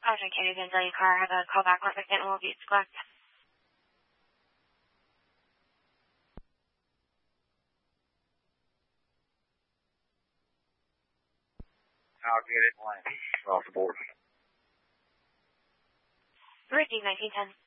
Ocean County Vandalia car, have a call back once I will be collect. I'll get it when off the board. Ricky, 1910.